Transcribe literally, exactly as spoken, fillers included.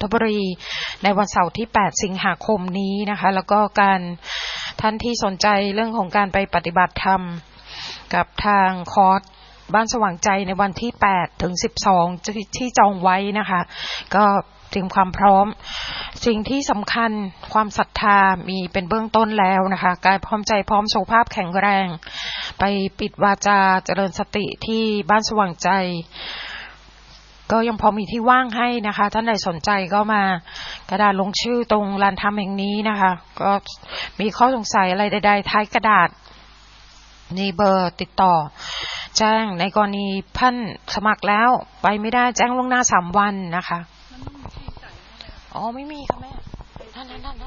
บุรีในวันเสาร์ที่แปดสิงหาคมนี้นะคะแล้วก็การท่านที่สนใจเรื่องของการไปปฏิบัติธรรมกับทางคอร์สบ้านสว่างใจในวันที่แปดถึงสิบสองที่จองไว้นะคะก็เตรียมความพร้อมสิ่งที่สำคัญความศรัทธามีเป็นเบื้องต้นแล้วนะคะกายพร้อมใจพร้อมสุขภาพแข็งแรงไปปิดวาจาเจริญสติที่บ้านสว่างใจก็ยังพอมีที่ว่างให้นะคะท่านใดสนใจก็มากระดาษลงชื่อตรงลานธรรมแห่งนี้นะคะก็มีข้อสงสัยอะไรใดๆท้ายกระดาษมีเบอร์ติดต่อแจ้งในกรณีท่านสมัครแล้วไปไม่ได้แจ้งล่วงหน้าสามวันนะคะอ๋อไม่มีค่ะแม่ท่านท่านท่าน